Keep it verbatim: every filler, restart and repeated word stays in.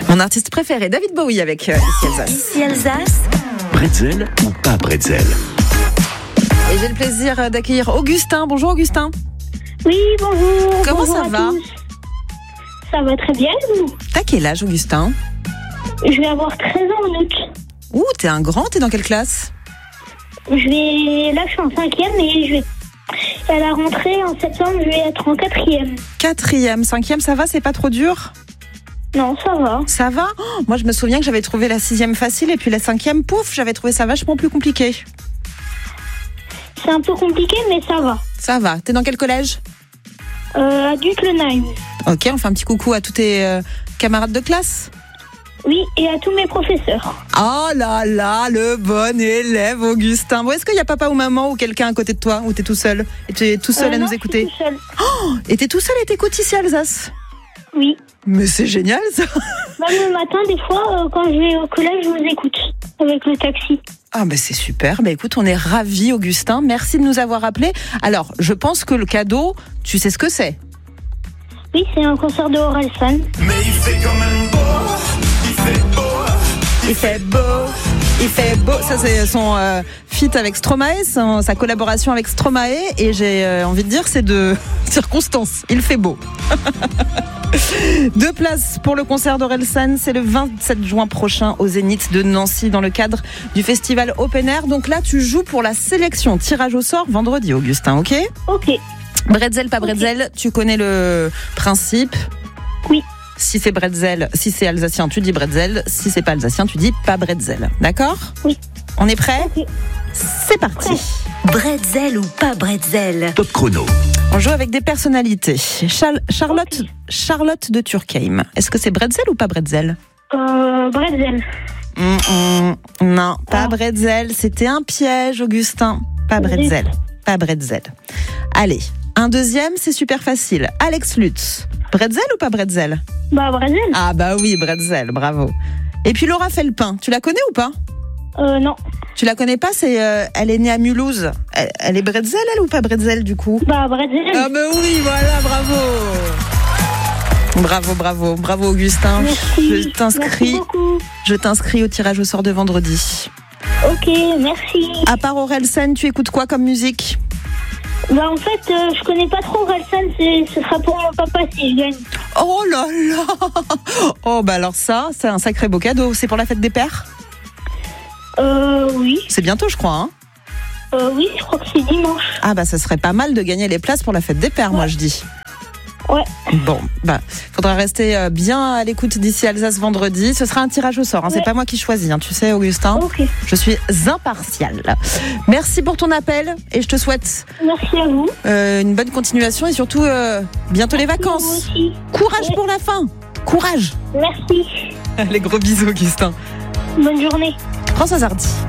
Mon artiste préféré, David Bowie avec euh, Ici Alsace. Ici Alsace. Bretzel ou pas bretzel? Et j'ai le plaisir d'accueillir Augustin. Bonjour Augustin. Oui, bonjour. Comment bonjour ça à va? tous. Ça va très bien, vous? T'as quel âge Augustin? Je vais avoir treize ans en août. Ouh, t'es un grand, t'es dans quelle classe? Je vais... Là, je suis en cinquième et je vais... À la rentrée, en septembre, je vais être en quatrième. Quatrième, cinquième, ça va, c'est pas trop dur? Non, ça va. Ça va? Oh, moi je me souviens que j'avais trouvé la sixième facile et puis la cinquième, pouf, j'avais trouvé ça vachement plus compliqué. C'est un peu compliqué, mais ça va. Ça va, t'es dans quel collège? Euh, adulte le Nine. Ok, on fait un petit coucou à tous tes euh, camarades de classe. Oui, et à tous mes professeurs. Oh là là, le bon élève Augustin. Bon, est-ce qu'il y a papa ou maman ou quelqu'un à côté de toi ou t'es tout seul? Et tu es tout seul Euh, à non, nous je écouter? suis tout seul. Oh, et t'es tout seul et t'écoutes Ici Alsace? Oui. Mais c'est génial ça. Même le matin, des fois, euh, quand je vais au collège, je vous écoute avec le taxi. Ah ben c'est super. Ben écoute, on est ravis Augustin. Merci de nous avoir appelés. Alors, je pense que le cadeau, tu sais ce que c'est? Oui, c'est un concert de Orelsan. Mais il fait quand même beau, il fait beau. Il fait beau, il fait beau. Ça, c'est son euh, feat avec Stromae, son, sa collaboration avec Stromae. Et j'ai euh, envie de dire, c'est de circonstance. Il fait beau. Deux places pour le concert d'Orelsan, c'est le vingt-sept juin prochain au Zénith de Nancy dans le cadre du festival Open Air. Donc là, tu joues pour la sélection. Tirage au sort vendredi, Augustin, ok? Ok. Bretzel, pas bretzel, okay. Tu connais le principe? Oui. Si c'est bretzel, si c'est alsacien, tu dis bretzel. Si c'est pas alsacien, tu dis pas bretzel. D'accord? Oui. On est prêt? Ok. C'est parti. Ouais. Bretzel ou pas bretzel? Top chrono. On joue avec des personnalités. Chal- Charlotte, Okay. Charlotte de Turckheim. Est-ce que c'est bretzel ou pas bretzel? Euh, Bretzel. Mmh, mmh, non, pas Ah. bretzel. C'était un piège, Augustin. Pas bretzel. Pas bretzel. Allez, un deuxième, c'est super facile. Alex Lutz. Bretzel ou pas bretzel? Bah, Bretzel. Ah bah oui, bretzel, bravo. Et puis Laura Felpin, tu la connais ou pas? Euh, non. Tu la connais pas? C'est, euh, elle est née à Mulhouse. Elle, elle est bretzel, elle, ou pas bretzel, du coup? Bah, Bretzel. Ah bah oui, voilà, bravo. Bravo, bravo, bravo Augustin. Merci. Je t'inscris, Merci beaucoup. je t'inscris au tirage au sort de vendredi. Ok, merci. À part Orelsan, tu écoutes quoi comme musique? Bah, en fait, euh, je connais pas trop Orelsan, c'est, ce sera pour mon papa si je gagne. Oh là là. Oh bah alors ça, c'est un sacré beau cadeau. C'est pour la fête des pères? Euh, oui. C'est bientôt, je crois, hein? Euh, oui, je crois que c'est dimanche. Ah bah ça serait pas mal de gagner les places pour la fête des pères, moi je dis. Ouais. Bon, bah, faudra rester euh, bien à l'écoute d'ici Alsace vendredi. Ce sera un tirage au sort, hein. C'est Ouais. pas moi qui choisis, hein. Tu sais, Augustin. Ok. Je suis impartiale. Merci pour ton appel et je te souhaite Merci à vous. euh, une bonne continuation et surtout euh, bientôt les Vous vacances. aussi. Courage Ouais. pour la fin. Courage. Merci. Les gros bisous, Augustin. Bonne journée. Françoise Hardy.